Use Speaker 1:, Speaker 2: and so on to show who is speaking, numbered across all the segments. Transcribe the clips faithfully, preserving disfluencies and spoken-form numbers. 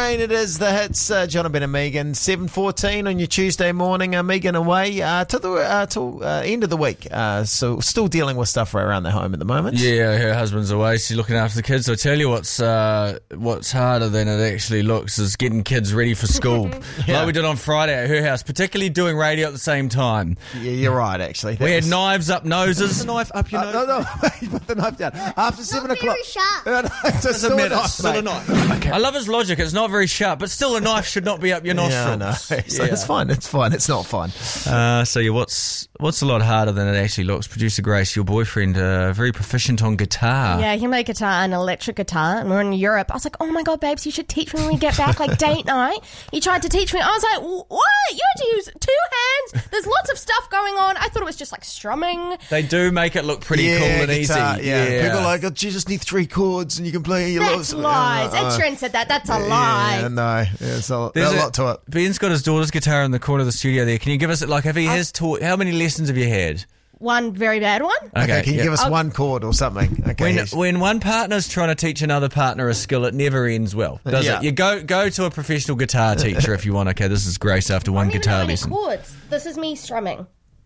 Speaker 1: again. It is the hits, uh, John and Ben and Megan, seven fourteen on your Tuesday morning. Uh, Megan away uh, to the uh, till uh, end of the week, uh, so still dealing with stuff right around the home at the moment.
Speaker 2: Yeah, her husband's away. She's looking after the kids. I tell you what's uh, what's harder than it actually looks is getting kids ready for school.
Speaker 1: Yeah.
Speaker 2: Like we did on Friday at her house, particularly doing radio at the same time.
Speaker 1: Yeah, you're right, actually. That
Speaker 2: we
Speaker 1: was...
Speaker 2: had knives up noses. The knife up your
Speaker 1: Uh,
Speaker 2: nose.
Speaker 1: no, no, put the knife down. After seven
Speaker 3: Not
Speaker 1: o'clock.
Speaker 3: very sharp.
Speaker 1: No, no, it's a
Speaker 2: Doesn't
Speaker 1: still a
Speaker 2: matter,
Speaker 1: knife,
Speaker 2: still a
Speaker 1: mate.
Speaker 2: knife. Okay. I love his logic. It's not very sharp, but still a knife should not be up your nostrils.
Speaker 1: Yeah, no. So
Speaker 2: Yeah.
Speaker 1: it's fine. It's fine. It's not fine.
Speaker 2: Uh, so yeah, what's what's a lot harder than it actually looks? Producer Grace, your boyfriend, uh, very proficient on guitar.
Speaker 4: Yeah, he made guitar, an electric guitar, and we're in Europe. I was like, oh my God, babes, you should teach me when we get back, like date night. He tried to teach me. I was like, what? You had to use two hands? There's lots of stuff going on. I thought it was just like strumming.
Speaker 2: They do make it look pretty
Speaker 1: yeah,
Speaker 2: cool and
Speaker 1: guitar,
Speaker 2: easy.
Speaker 1: Yeah. People are like, oh, you just need three chords and you can play your
Speaker 4: That's
Speaker 1: loves.
Speaker 4: lies.
Speaker 1: Uh,
Speaker 4: Ed
Speaker 1: uh,
Speaker 4: Sheeran said that. That's a lie.
Speaker 1: Yeah, no. There's a,
Speaker 2: There's
Speaker 1: there's a lot to it.
Speaker 2: Ben's got his daughter's guitar in the corner of the studio there. Can you give us, like, have he has taught, how many lessons have you had?
Speaker 4: One very bad one.
Speaker 1: Okay, can you
Speaker 2: yeah.
Speaker 1: give us
Speaker 4: I'll-
Speaker 1: one chord or something? Okay.
Speaker 2: When,
Speaker 1: yes.
Speaker 2: when one partner's trying to teach another partner a skill, it never ends well, does
Speaker 1: Yeah.
Speaker 2: it? You go go to a professional guitar teacher if you want. Okay, this is Grace after
Speaker 4: I
Speaker 2: one
Speaker 4: don't even know
Speaker 2: guitar
Speaker 4: any
Speaker 2: lesson.
Speaker 4: chords. This is me strumming.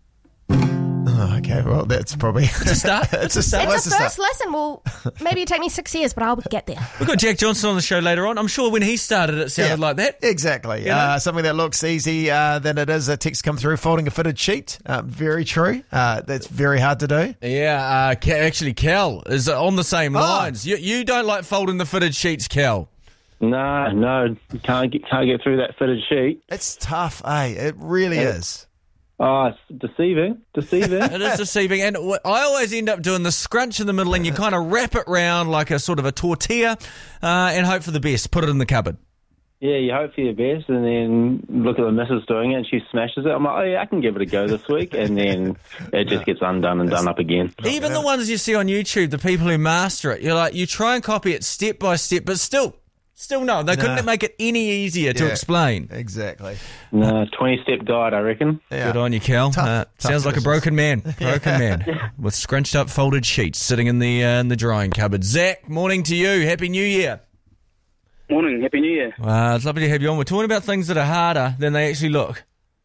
Speaker 1: Oh, okay, well, that's probably...
Speaker 2: It's a start.
Speaker 1: it's a start.
Speaker 4: It's
Speaker 1: What's
Speaker 4: a
Speaker 1: the
Speaker 4: first
Speaker 1: start?
Speaker 4: lesson. Well, maybe it take me six years, but I'll get there.
Speaker 2: We've got Jack Johnson on the show later on. I'm sure when he started, it sounded
Speaker 1: Yeah.
Speaker 2: like that.
Speaker 1: Exactly.
Speaker 2: You know?
Speaker 1: Uh, something that looks easy uh, than it is. A text come through, folding a fitted sheet. Uh, very true. Uh, that's very hard to do.
Speaker 2: Yeah, uh, Ca- actually, Cal is on the same
Speaker 1: Oh.
Speaker 2: lines. You, you don't like folding the fitted sheets, Cal.
Speaker 5: No, no, can't get can't get through that fitted sheet.
Speaker 1: It's tough, eh? It really
Speaker 5: Yeah.
Speaker 1: is.
Speaker 5: Oh, it's deceiving, deceiving.
Speaker 2: It is deceiving, and wh- I always end up doing the scrunch in the middle, and you kind of wrap it round like a sort of a tortilla, uh, and hope for the best. Put it in the cupboard.
Speaker 5: Yeah, you hope for your best, and then look at the missus doing it, and she smashes it. I'm like, oh yeah, I can give it a go this week, and then it just gets undone and done up again.
Speaker 2: Even the ones you see on YouTube, the people who master it, you're like, you try and copy it step by step, but still, still no, they couldn't
Speaker 1: No.
Speaker 2: make it any easier to
Speaker 1: Yeah.
Speaker 2: explain.
Speaker 1: Exactly.
Speaker 5: No, twenty-step guide, I reckon.
Speaker 1: Yeah.
Speaker 2: Good on you, Cal.
Speaker 1: Tough-
Speaker 2: uh,
Speaker 1: tough
Speaker 2: sounds like a
Speaker 1: business.
Speaker 2: broken man. Broken man with scrunched up folded sheets sitting in the uh, in the drying cupboard. Zach, morning to you. Happy New Year.
Speaker 6: Morning, Happy New Year.
Speaker 2: Uh, it's lovely to have you on. We're talking about things that are harder than they actually look.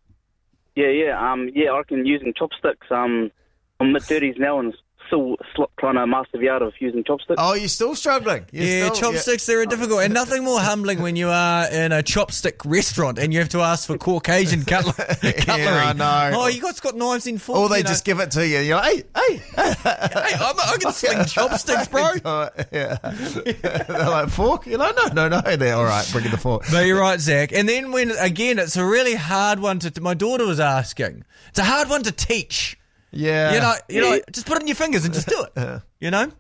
Speaker 6: Yeah, yeah, um, yeah. I reckon using chopsticks. Um, I'm mid thirties now and still sl- trying to master the art of using chopsticks.
Speaker 1: Oh, you're still struggling. You're
Speaker 2: Yeah,
Speaker 1: still-
Speaker 2: chopsticks, they're difficult. And nothing more humbling when you are in a chopstick restaurant and you have to ask for Caucasian cutler- cutlery.
Speaker 1: I know.
Speaker 2: Oh, you guys got knives in forks.
Speaker 1: Or they
Speaker 2: you know.
Speaker 1: just give it to you. You're like, hey, hey.
Speaker 2: Hey, I'm, I can sling chopsticks, bro.
Speaker 1: Oh, yeah. They're like, fork? You're like, no, no, no. They're all right, bring in the fork.
Speaker 2: No, you're right, Zach. And then when, again, it's a really hard one to, my daughter was asking, it's a hard one to teach.
Speaker 1: Yeah.
Speaker 2: You know, you know, just put it in your fingers and just do it. You know?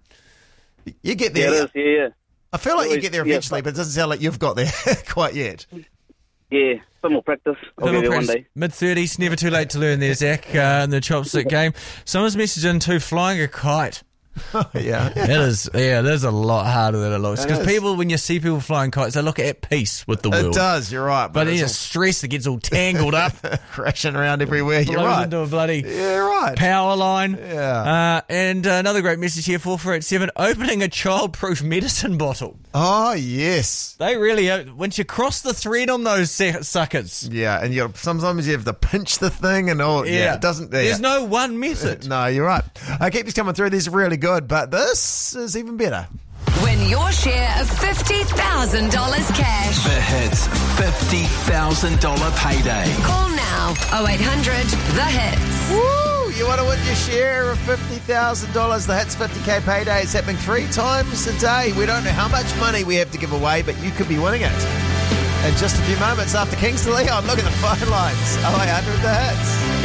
Speaker 1: You get
Speaker 6: yeah,
Speaker 1: there.
Speaker 6: it is. Yeah, yeah,
Speaker 1: I feel like you
Speaker 6: Always-
Speaker 1: get there
Speaker 6: yeah,
Speaker 1: eventually, but it doesn't sound like you've got there quite yet.
Speaker 6: yeah. Bit more practice. I'll get there one day.
Speaker 2: Mid thirties, never too late to learn there, Zach, uh, in the chopstick game. Someone's messaged in too, flying a kite.
Speaker 1: yeah.
Speaker 2: It is, yeah, that is a lot harder than it looks.
Speaker 1: It
Speaker 2: Because
Speaker 1: is.
Speaker 2: people, when you see people flying kites, they look at peace with the
Speaker 1: It
Speaker 2: world.
Speaker 1: does, you're right.
Speaker 2: But
Speaker 1: But
Speaker 2: then
Speaker 1: it's
Speaker 2: it's stress that gets all tangled up,
Speaker 1: all crashing around everywhere. You're
Speaker 2: blows
Speaker 1: right.
Speaker 2: into a bloody
Speaker 1: Yeah, right.
Speaker 2: power line.
Speaker 1: Yeah.
Speaker 2: Uh, and uh, another great message here, four four eight seven, opening a child-proof medicine bottle.
Speaker 1: Oh, yes.
Speaker 2: They really, uh, once you cross the thread on those se- suckers,
Speaker 1: Yeah, and you sometimes you have to pinch the thing and all. Yeah,
Speaker 2: yeah,
Speaker 1: it doesn't.
Speaker 2: there's
Speaker 1: yeah.
Speaker 2: no one method.
Speaker 1: No, you're right. I keep this coming through. These are really good, but this is even better.
Speaker 7: Win your share of fifty thousand dollars cash.
Speaker 8: The Hits fifty thousand dollars payday.
Speaker 7: Call now oh eight hundred the hits.
Speaker 1: Woo! You want to win your share of fifty thousand dollars. The Hits fifty K payday is happening three times a day. We don't know how much money we have to give away, but you could be winning it. In just a few moments after Kings to Leon, look at the phone lines. oh eight hundred the hits.